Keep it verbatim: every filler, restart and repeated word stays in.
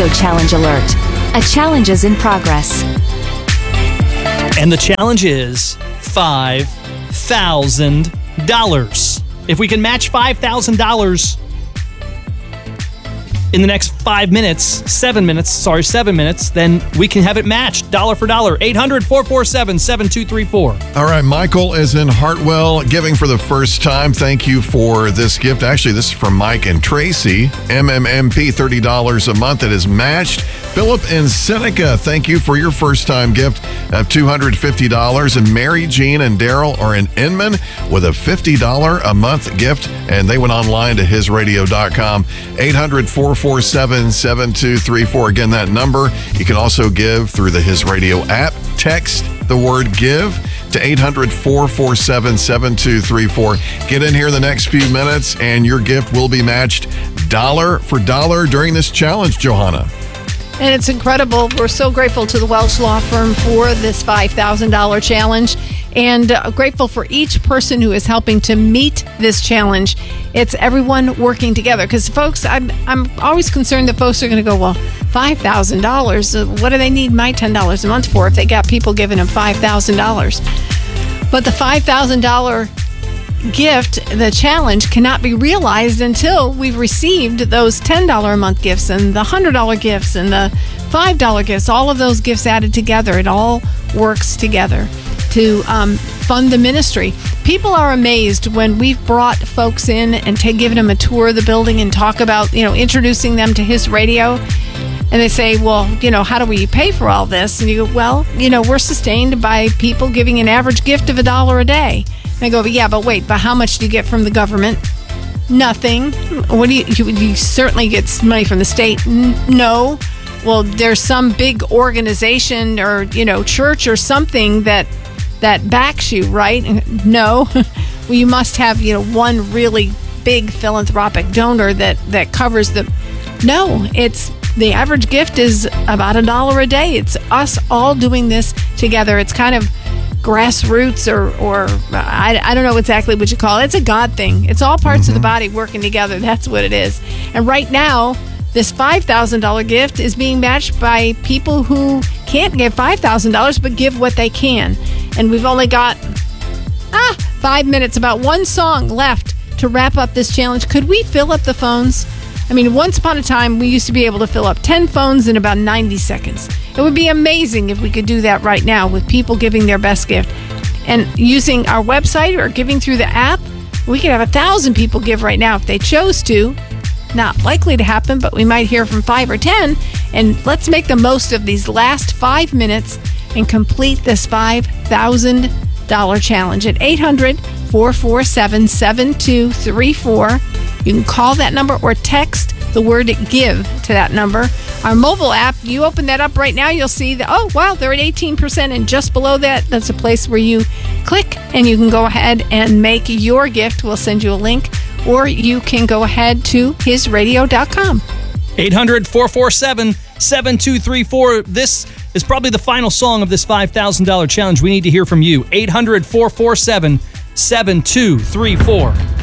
Tornado Challenge alert. A challenge is in progress. And the challenge is five thousand dollars. If we can match five thousand dollars in the next five minutes, seven minutes, sorry, seven minutes, then we can have it matched dollar for dollar. eight hundred, four four seven, seven two three four. All right, Michael is in Hartwell giving for the first time. Thank you for this gift. Actually, this is from Mike and Tracy. M M M P, thirty dollars a month. It is matched. Philip in Seneca, thank you for your first-time gift of two hundred fifty dollars. And Mary Jean and Daryl are in Inman with a fifty dollars a month gift. And they went online to his radio dot com. eight hundred, four four seven, seven two three four. Again, that number. You can also give through the His Radio app. Text the word give to eight hundred, four four seven, seven two three four. Get in here the next few minutes, and your gift will be matched dollar for dollar during this challenge, Johanna. And it's incredible. We're so grateful to the Welch Law Firm for this five thousand dollars challenge, and uh, grateful for each person who is helping to meet this challenge. It's everyone working together. Because, folks, I'm, I'm always concerned that folks are going to go, well, five thousand dollars, uh, what do they need my ten dollars a month for if they got people giving them five thousand dollars? But the five thousand dollars gift, the challenge, cannot be realized until we've received those ten dollars a month gifts and the one hundred dollars gifts and the five dollars gifts, all of those gifts added together. It all works together to um, fund the ministry. People are amazed when we've brought folks in and t- given them a tour of the building and talk about, you know, introducing them to His Radio. And they say, well, you know, how do we pay for all this? And you go, well, you know, we're sustained by people giving an average gift of a dollar a day. And I go, but yeah, but wait, but how much do you get from the government? Nothing. What do you, you, you certainly get money from the state? N- no. Well, there's some big organization or, you know, church or something that that backs you, right? No. Well, you must have, you know, one really big philanthropic donor that, that covers the... No, it's... The average gift is about a dollar a day. It's us all doing this together. It's kind of grassroots or, or I, I don't know exactly what you call it. It's a God thing. It's all parts mm-hmm. of the body working together. That's what it is. And right now, this five thousand dollars gift is being matched by people who can't give five thousand dollars but give what they can. And we've only got ah five minutes, about one song left to wrap up this challenge. Could we fill up the phones? I mean, once upon a time, we used to be able to fill up ten phones in about ninety seconds. It would be amazing if we could do that right now with people giving their best gift. And using our website or giving through the app, we could have a thousand people give right now if they chose to. Not likely to happen, but we might hear from five or ten. And let's make the most of these last five minutes and complete this five thousand dollars challenge at eight hundred, four four seven, seven two three four. You can call that number or text the word give to that number. Our mobile app, you open that up right now, you'll see that, oh, wow, they're at eighteen percent. And just below that, that's a place where you click and you can go ahead and make your gift. We'll send you a link. Or you can go ahead to his radio dot com. eight hundred, four four seven, seven two three four. This is probably the final song of this five thousand dollars challenge. We need to hear from you. eight hundred, four four seven, seven two three four.